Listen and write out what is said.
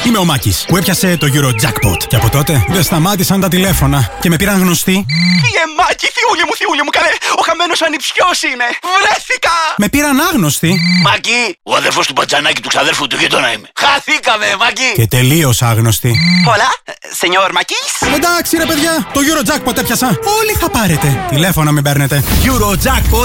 Είμαι ο Μάκης που έπιασε το Eurojackpot. Και από τότε δεν σταμάτησαν τα τηλέφωνα και με πήραν γνωστοί. Μάκη, θιούλη μου, καλέ. Ο χαμένος ανιψιός είμαι. Βρέθηκα. Με πήραν άγνωστοι. Μάκη, ο αδερφός του μπατζανάκι του ξαδέρφου του γείτονα είμαι. Χαθήκαμε, Μάκη. Και τελείως άγνωστοι. Hola, señor Makis. Εντάξει ρε παιδιά, το Eurojackpot έπιασα. Όλοι θα πάρετε. Τηλέφωνα μην παίρνετε. Eurojackpot